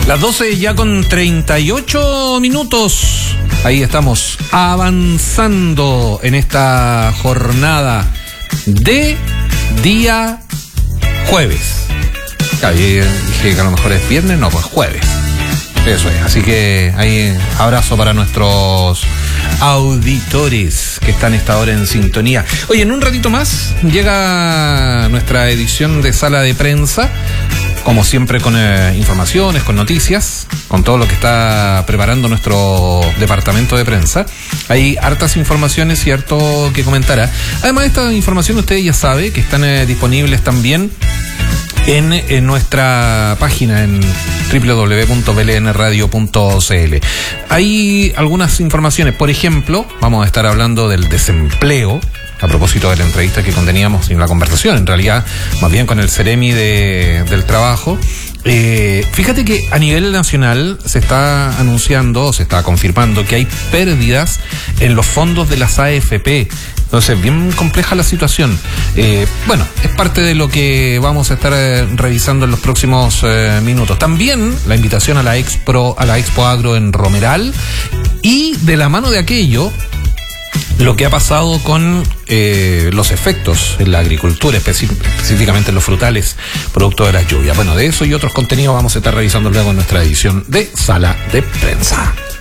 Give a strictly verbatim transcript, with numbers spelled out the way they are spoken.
Las doce ya con treinta y ocho minutos. Ahí estamos avanzando en esta jornada de día jueves. Claro, dije que a lo mejor es viernes, no, pues jueves. Eso es, así que ahí abrazo para nuestros auditores que están a esta hora en sintonía. Oye, en un ratito más llega nuestra edición de Sala de Prensa, como siempre con eh, informaciones, con noticias, con todo lo que está preparando nuestro departamento de prensa. Hay hartas informaciones y harto que comentar. Además, esta información ustedes ya saben que están eh, disponibles también En, en nuestra página en doble u doble u doble u punto b l n radio punto c l. Hay algunas informaciones, por ejemplo, vamos a estar hablando del desempleo, a propósito de la entrevista que conteníamos en la conversación, en realidad, más bien con el Ceremi de, del trabajo. Eh, fíjate que a nivel nacional se está anunciando, se está confirmando que hay pérdidas en los fondos de las A F P. Entonces, bien compleja la situación. Eh, bueno, es parte de lo que vamos a estar eh, revisando en los próximos eh, minutos. También la invitación a la Expo, a la Expo Agro en Romeral, y de la mano de aquello, lo que ha pasado con eh, los efectos en la agricultura, especi- específicamente en los frutales, producto de las lluvias. Bueno, de eso y otros contenidos vamos a estar revisando luego en nuestra edición de Sala de Prensa.